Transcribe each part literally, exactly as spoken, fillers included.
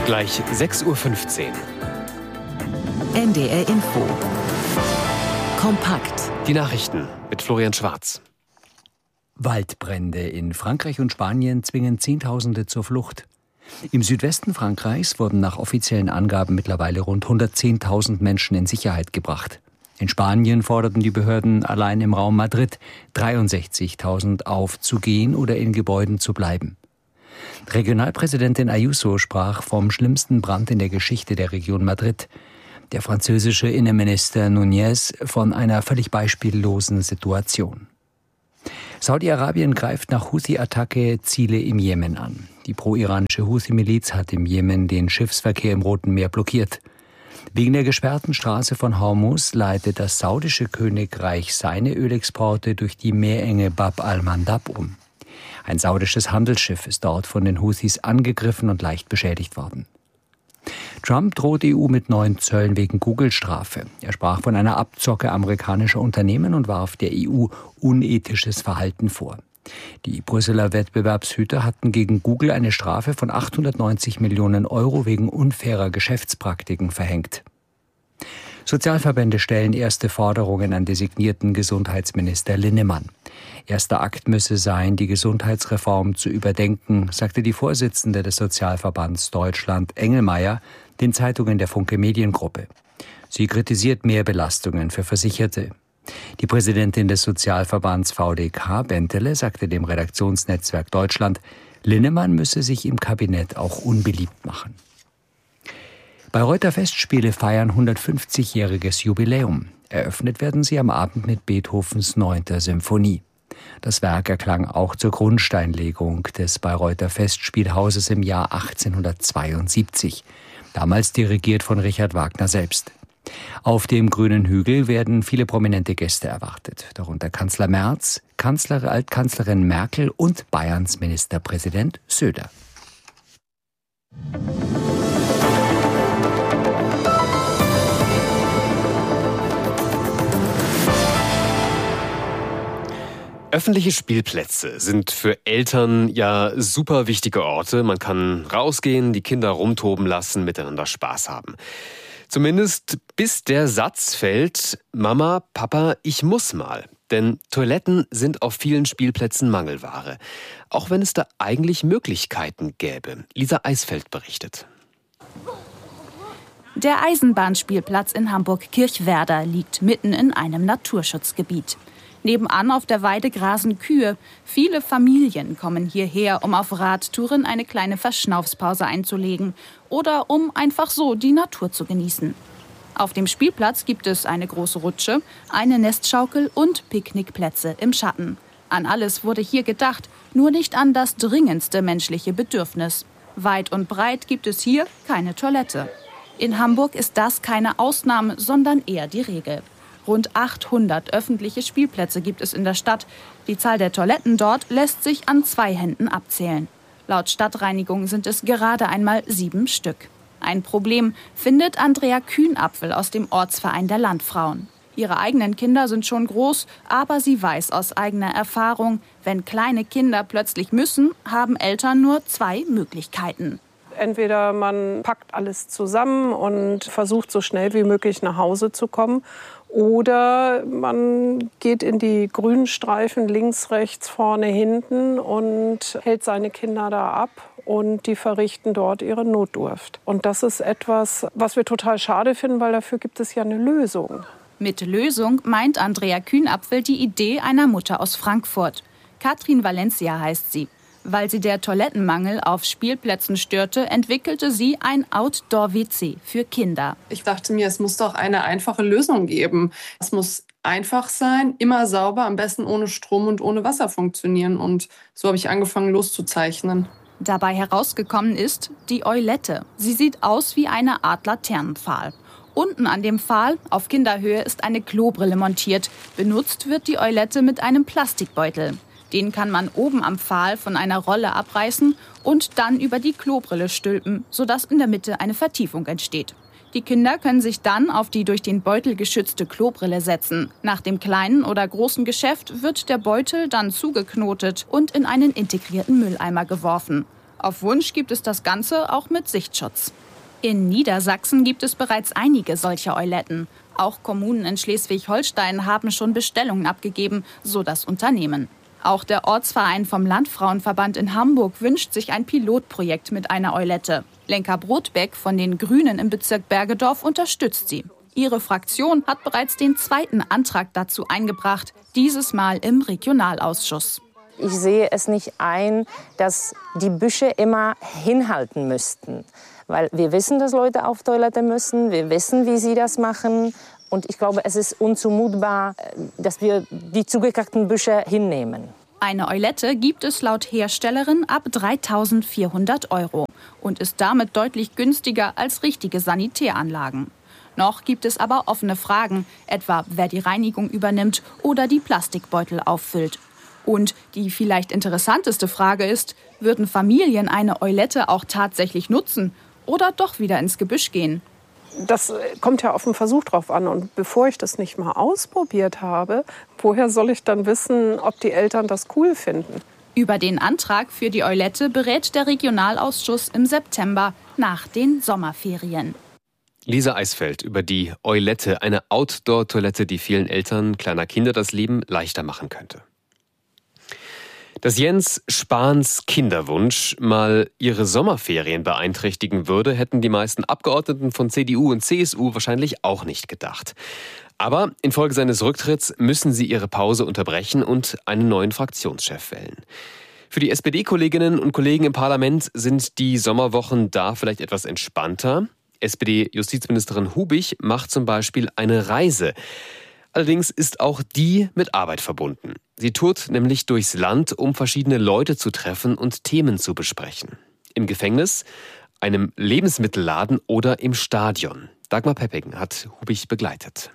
Gleich sechs Uhr fünfzehn. N D R Info. Kompakt. Die Nachrichten mit Florian Schwarz. Waldbrände in Frankreich und Spanien zwingen Zehntausende zur Flucht. Im Südwesten Frankreichs wurden nach offiziellen Angaben mittlerweile rund hundertzehntausend Menschen in Sicherheit gebracht. In Spanien forderten die Behörden allein im Raum Madrid dreiundsechzigtausend auf, zu gehen oder in Gebäuden zu bleiben. Regionalpräsidentin Ayuso sprach vom schlimmsten Brand in der Geschichte der Region Madrid. Der französische Innenminister Núñez von einer völlig beispiellosen Situation. Saudi-Arabien greift nach Houthi-Attacke Ziele im Jemen an. Die pro-iranische Houthi-Miliz hat im Jemen den Schiffsverkehr im Roten Meer blockiert. Wegen der gesperrten Straße von Hormuz leitet das saudische Königreich seine Ölexporte durch die Meerenge Bab al-Mandab um. Ein saudisches Handelsschiff ist dort von den Houthis angegriffen und leicht beschädigt worden. Trump droht E U mit neuen Zöllen wegen Google-Strafe. Er sprach von einer Abzocke amerikanischer Unternehmen und warf der E U unethisches Verhalten vor. Die Brüsseler Wettbewerbshüter hatten gegen Google eine Strafe von achthundertneunzig Millionen Euro wegen unfairer Geschäftspraktiken verhängt. Sozialverbände stellen erste Forderungen an designierten Gesundheitsminister Linnemann. Erster Akt müsse sein, die Gesundheitsreform zu überdenken, sagte die Vorsitzende des Sozialverbands Deutschland, Engelmeier, den Zeitungen der Funke Mediengruppe. Sie kritisiert Mehrbelastungen für Versicherte. Die Präsidentin des Sozialverbands V D K, Bentele, sagte dem Redaktionsnetzwerk Deutschland, Linnemann müsse sich im Kabinett auch unbeliebt machen. Bayreuther Festspiele feiern hundertfünfzigjähriges Jubiläum. Eröffnet werden sie am Abend mit Beethovens neunter Symphonie. Das Werk erklang auch zur Grundsteinlegung des Bayreuther Festspielhauses im Jahr achtzehnhundertzweiundsiebzig, damals dirigiert von Richard Wagner selbst. Auf dem Grünen Hügel werden viele prominente Gäste erwartet, darunter Kanzler Merz, Kanzler, Altkanzlerin Merkel und Bayerns Ministerpräsident Söder. Öffentliche Spielplätze sind für Eltern ja super wichtige Orte. Man kann rausgehen, die Kinder rumtoben lassen, miteinander Spaß haben. Zumindest bis der Satz fällt, Mama, Papa, ich muss mal. Denn Toiletten sind auf vielen Spielplätzen Mangelware. Auch wenn es da eigentlich Möglichkeiten gäbe. Lisa Eisfeld berichtet. Der Eisenbahnspielplatz in Hamburg-Kirchwerder liegt mitten in einem Naturschutzgebiet. Nebenan auf der Weide grasen Kühe. Viele Familien kommen hierher, um auf Radtouren eine kleine Verschnaufspause einzulegen oder um einfach so die Natur zu genießen. Auf dem Spielplatz gibt es eine große Rutsche, eine Nestschaukel und Picknickplätze im Schatten. An alles wurde hier gedacht, nur nicht an das dringendste menschliche Bedürfnis. Weit und breit gibt es hier keine Toilette. In Hamburg ist das keine Ausnahme, sondern eher die Regel. Rund achthundert öffentliche Spielplätze gibt es in der Stadt. Die Zahl der Toiletten dort lässt sich an zwei Händen abzählen. Laut Stadtreinigung sind es gerade einmal sieben Stück. Ein Problem findet Andrea Kühnapfel aus dem Ortsverein der Landfrauen. Ihre eigenen Kinder sind schon groß, aber sie weiß aus eigener Erfahrung, wenn kleine Kinder plötzlich müssen, haben Eltern nur zwei Möglichkeiten. Entweder man packt alles zusammen und versucht so schnell wie möglich nach Hause zu kommen. Oder man geht in die grünen Streifen links, rechts, vorne, hinten und hält seine Kinder da ab und die verrichten dort ihre Notdurft. Und das ist etwas, was wir total schade finden, weil dafür gibt es ja eine Lösung. Mit Lösung meint Andrea Kühnapfel die Idee einer Mutter aus Frankfurt. Katrin Valencia heißt sie. Weil sie der Toilettenmangel auf Spielplätzen störte, entwickelte sie ein Outdoor-W C für Kinder. Ich dachte mir, es muss doch eine einfache Lösung geben. Es muss einfach sein, immer sauber, am besten ohne Strom und ohne Wasser funktionieren. Und so habe ich angefangen loszuzeichnen. Dabei herausgekommen ist die Eulette. Sie sieht aus wie eine Art Laternenpfahl. Unten an dem Pfahl, auf Kinderhöhe, ist eine Klobrille montiert. Benutzt wird die Eulette mit einem Plastikbeutel. Den kann man oben am Pfahl von einer Rolle abreißen und dann über die Klobrille stülpen, sodass in der Mitte eine Vertiefung entsteht. Die Kinder können sich dann auf die durch den Beutel geschützte Klobrille setzen. Nach dem kleinen oder großen Geschäft wird der Beutel dann zugeknotet und in einen integrierten Mülleimer geworfen. Auf Wunsch gibt es das Ganze auch mit Sichtschutz. In Niedersachsen gibt es bereits einige solche Euletten. Auch Kommunen in Schleswig-Holstein haben schon Bestellungen abgegeben, so das Unternehmen. Auch der Ortsverein vom Landfrauenverband in Hamburg wünscht sich ein Pilotprojekt mit einer Eulette. Lenka Brodbeck von den Grünen im Bezirk Bergedorf unterstützt sie. Ihre Fraktion hat bereits den zweiten Antrag dazu eingebracht, dieses Mal im Regionalausschuss. Ich sehe es nicht ein, dass die Büsche immer hinhalten müssten. Weil wir wissen, dass Leute auf Toilette müssen, wir wissen, wie sie das machen. Und ich glaube, es ist unzumutbar, dass wir die zugekackten Büsche hinnehmen. Eine Eulette gibt es laut Herstellerin ab dreitausendvierhundert Euro und ist damit deutlich günstiger als richtige Sanitäranlagen. Noch gibt es aber offene Fragen, etwa wer die Reinigung übernimmt oder die Plastikbeutel auffüllt. Und die vielleicht interessanteste Frage ist, würden Familien eine Eulette auch tatsächlich nutzen oder doch wieder ins Gebüsch gehen? Das kommt ja auf den Versuch drauf an. Und bevor ich das nicht mal ausprobiert habe, woher soll ich dann wissen, ob die Eltern das cool finden? Über den Antrag für die Eulette berät der Regionalausschuss im September nach den Sommerferien. Lisa Eisfeld über die Eulette, eine Outdoor-Toilette, die vielen Eltern kleiner Kinder das Leben leichter machen könnte. Dass Jens Spahns Kinderwunsch mal ihre Sommerferien beeinträchtigen würde, hätten die meisten Abgeordneten von C D U und C S U wahrscheinlich auch nicht gedacht. Aber infolge seines Rücktritts müssen sie ihre Pause unterbrechen und einen neuen Fraktionschef wählen. Für die S P D-Kolleginnen und Kollegen im Parlament sind die Sommerwochen da vielleicht etwas entspannter. S P D-Justizministerin Hubich macht zum Beispiel eine Reise. Allerdings ist auch die mit Arbeit verbunden. Sie tourt nämlich durchs Land, um verschiedene Leute zu treffen und Themen zu besprechen. Im Gefängnis, einem Lebensmittelladen oder im Stadion. Dagmar Pepping hat Hubich begleitet.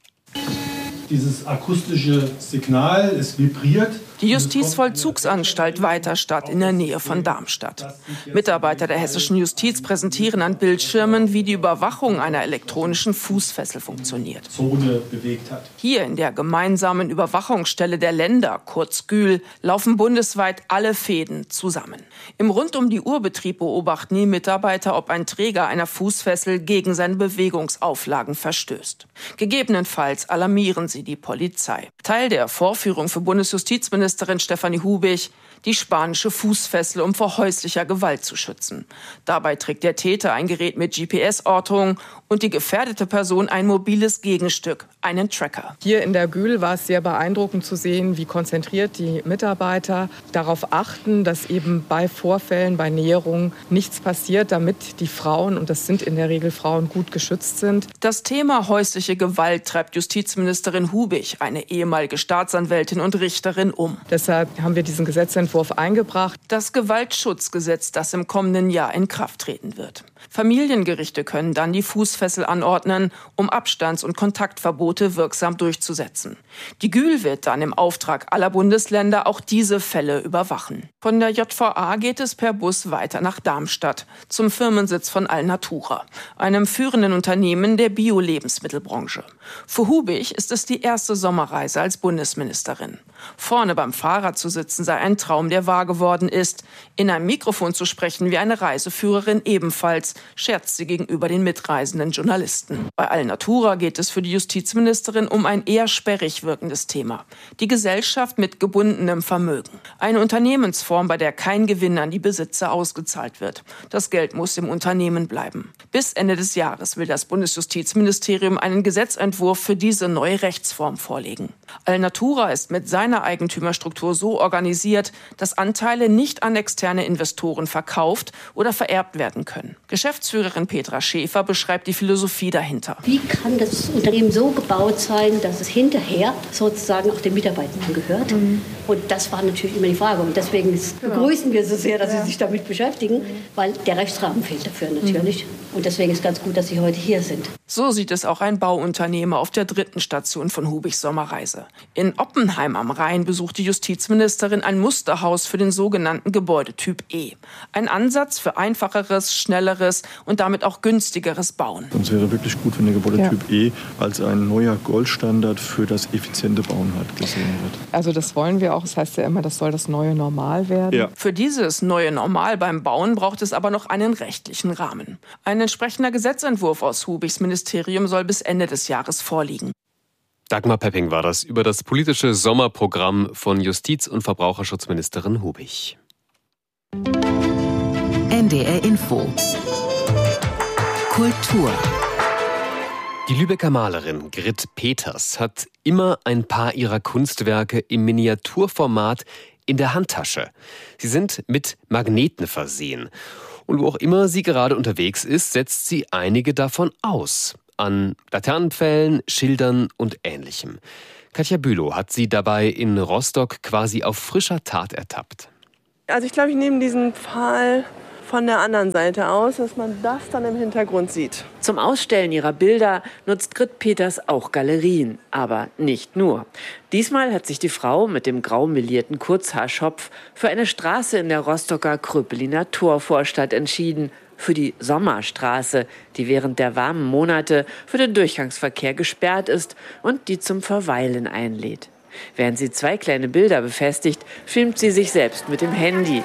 Dieses akustische Signal, es vibriert. Die Justizvollzugsanstalt Weiterstadt in der Nähe von Darmstadt. Mitarbeiter der hessischen Justiz präsentieren an Bildschirmen, wie die Überwachung einer elektronischen Fußfessel funktioniert. Zone bewegt hat. Hier in der gemeinsamen Überwachungsstelle der Länder, kurz Gühl, laufen bundesweit alle Fäden zusammen. Im Rund-um-die-Uhr-Betrieb beobachten die Mitarbeiter, ob ein Träger einer Fußfessel gegen seine Bewegungsauflagen verstößt. Gegebenenfalls alarmieren sie die Polizei. Teil der Vorführung für Bundesjustizministerin Stefanie Hubich, die spanische Fußfessel, um vor häuslicher Gewalt zu schützen. Dabei trägt der Täter ein Gerät mit G P S-Ortung und die gefährdete Person ein mobiles Gegenstück, einen Tracker. Hier in der Gühl war es sehr beeindruckend zu sehen, wie konzentriert die Mitarbeiter darauf achten, dass eben bei Vorfällen, bei Näherungen nichts passiert, damit die Frauen, und das sind in der Regel Frauen, gut geschützt sind. Das Thema häusliche Gewalt treibt Justizministerin Hubich, eine ehemalige Staatsanwältin und Richterin, um. Deshalb haben wir diesen Gesetzentwurf eingebracht. Das Gewaltschutzgesetz, das im kommenden Jahr in Kraft treten wird. Familiengerichte können dann die Fußfessel anordnen, um Abstands- und Kontaktverbote wirksam durchzusetzen. Die Gühl wird dann im Auftrag aller Bundesländer auch diese Fälle überwachen. Von der J V A geht es per Bus weiter nach Darmstadt, zum Firmensitz von Alnatura, einem führenden Unternehmen der Bio-Lebensmittelbranche. Für Hubich ist es die erste Sommerreise als Bundesministerin. Vorne beim Fahrer zu sitzen sei ein Traum, der wahr geworden ist. In einem Mikrofon zu sprechen wie eine Reiseführerin ebenfalls, scherzt sie gegenüber den mitreisenden Journalisten. Bei Alnatura geht es für die Justizministerin um ein eher sperrig wirkendes Thema. Die Gesellschaft mit gebundenem Vermögen. Eine Unternehmensform, bei der kein Gewinn an die Besitzer ausgezahlt wird. Das Geld muss im Unternehmen bleiben. Bis Ende des Jahres will das Bundesjustizministerium einen Gesetzentwurf für diese neue Rechtsform vorlegen. Alnatura ist mit seiner Eigentümerstruktur so organisiert, dass Anteile nicht an externe Investoren verkauft oder vererbt werden können. Geschäftsführerin Petra Schäfer beschreibt die Philosophie dahinter. Wie kann das Unternehmen so gebaut sein, dass es hinterher sozusagen auch den Mitarbeitern gehört? Mhm. Und das war natürlich immer die Frage. Und deswegen begrüßen wir so sehr, dass ja. Sie sich damit beschäftigen, weil der Rechtsrahmen fehlt dafür natürlich. Mhm. Und deswegen ist ganz gut, dass Sie heute hier sind. So sieht es auch ein Bauunternehmer auf der dritten Station von Hubichs Sommerreise. Straße. In Oppenheim am Rhein besucht die Justizministerin ein Musterhaus für den sogenannten Gebäudetyp E. Ein Ansatz für einfacheres, schnelleres und damit auch günstigeres Bauen. Und es wäre wirklich gut, wenn der Gebäudetyp ja. E als ein neuer Goldstandard für das effiziente Bauen halt gesehen wird. Also das wollen wir auch. Das heißt ja immer, das soll das neue Normal werden. Ja. Für dieses neue Normal beim Bauen braucht es aber noch einen rechtlichen Rahmen. Ein entsprechender Gesetzentwurf aus Hubichs Ministerium soll bis Ende des Jahres vorliegen. Dagmar Pepping war das über das politische Sommerprogramm von Justiz- und Verbraucherschutzministerin Hubich. N D R Info. Kultur. Die Lübecker Malerin Grit Peters hat immer ein paar ihrer Kunstwerke im Miniaturformat in der Handtasche. Sie sind mit Magneten versehen. Und wo auch immer sie gerade unterwegs ist, setzt sie einige davon aus. An Laternenpfählen, Schildern und Ähnlichem. Katja Bülow hat sie dabei in Rostock quasi auf frischer Tat ertappt. Also ich glaube, ich nehme diesen Pfahl von der anderen Seite aus, dass man das dann im Hintergrund sieht. Zum Ausstellen ihrer Bilder nutzt Grit Peters auch Galerien, aber nicht nur. Diesmal hat sich die Frau mit dem grau melierten Kurzhaarschopf für eine Straße in der Rostocker Kröpeliner Torvorstadt entschieden. Für die Sommerstraße, die während der warmen Monate für den Durchgangsverkehr gesperrt ist und die zum Verweilen einlädt. Während sie zwei kleine Bilder befestigt, filmt sie sich selbst mit dem Handy.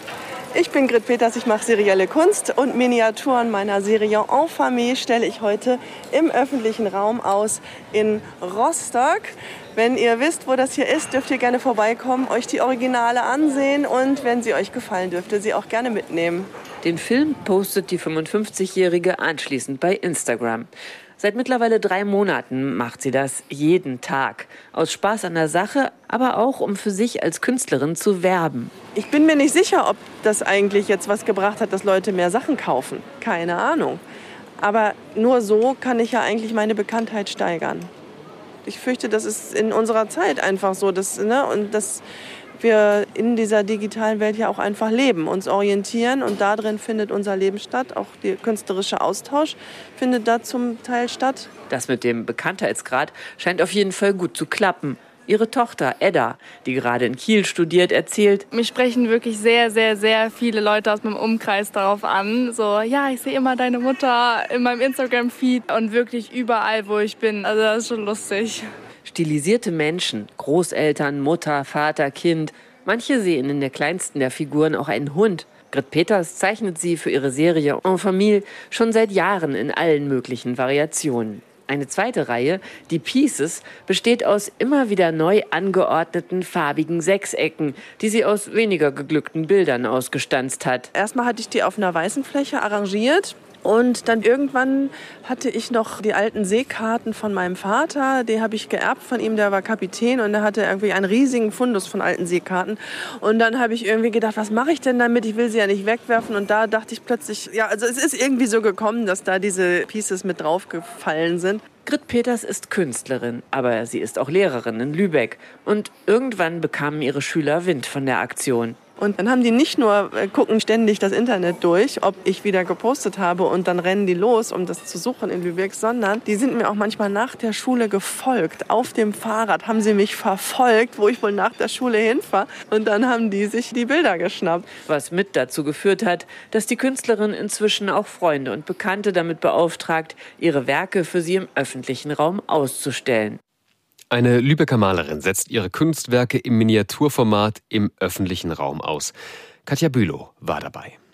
Ich bin Grit Peters, ich mache serielle Kunst und Miniaturen meiner Serie En Famille stelle ich heute im öffentlichen Raum aus in Rostock. Wenn ihr wisst, wo das hier ist, dürft ihr gerne vorbeikommen, euch die Originale ansehen und wenn sie euch gefallen, dürft ihr sie auch gerne mitnehmen. Den Film postet die fünfundfünfzigjährige anschließend bei Instagram. Seit mittlerweile drei Monaten macht sie das jeden Tag. Aus Spaß an der Sache, aber auch um für sich als Künstlerin zu werben. Ich bin mir nicht sicher, ob das eigentlich jetzt was gebracht hat, dass Leute mehr Sachen kaufen. Keine Ahnung. Aber nur so kann ich ja eigentlich meine Bekanntheit steigern. Ich fürchte, das ist in unserer Zeit einfach so. Dass, ne, und dass wir in dieser digitalen Welt ja auch einfach leben, uns orientieren und da drin findet unser Leben statt. Auch der künstlerische Austausch findet da zum Teil statt. Das mit dem Bekanntheitsgrad scheint auf jeden Fall gut zu klappen. Ihre Tochter Edda, die gerade in Kiel studiert, erzählt: Mich sprechen wirklich sehr, sehr, sehr viele Leute aus meinem Umkreis darauf an. So, ja, ich sehe immer deine Mutter in meinem Instagram-Feed und wirklich überall, wo ich bin. Also das ist schon lustig. Stilisierte Menschen, Großeltern, Mutter, Vater, Kind. Manche sehen in der kleinsten der Figuren auch einen Hund. Grit Peters zeichnet sie für ihre Serie En Famille schon seit Jahren in allen möglichen Variationen. Eine zweite Reihe, die Pieces, besteht aus immer wieder neu angeordneten farbigen Sechsecken, die sie aus weniger geglückten Bildern ausgestanzt hat. Erstmal hatte ich die auf einer weißen Fläche arrangiert. Und dann irgendwann hatte ich noch die alten Seekarten von meinem Vater. Die habe ich geerbt von ihm, der war Kapitän und der hatte irgendwie einen riesigen Fundus von alten Seekarten. Und dann habe ich irgendwie gedacht, was mache ich denn damit? Ich will sie ja nicht wegwerfen. Und da dachte ich plötzlich, ja, also es ist irgendwie so gekommen, dass da diese Pieces mit draufgefallen sind. Grit Peters ist Künstlerin, aber sie ist auch Lehrerin in Lübeck. Und irgendwann bekamen ihre Schüler Wind von der Aktion. Und dann haben die nicht nur, äh, gucken ständig das Internet durch, ob ich wieder gepostet habe und dann rennen die los, um das zu suchen in Lübeck, sondern die sind mir auch manchmal nach der Schule gefolgt. Auf dem Fahrrad haben sie mich verfolgt, wo ich wohl nach der Schule hinfahre. Und dann haben die sich die Bilder geschnappt. Was mit dazu geführt hat, dass die Künstlerin inzwischen auch Freunde und Bekannte damit beauftragt, ihre Werke für sie im öffentlichen Raum auszustellen. Eine Lübecker Malerin setzt ihre Kunstwerke im Miniaturformat im öffentlichen Raum aus. Katja Bülow war dabei.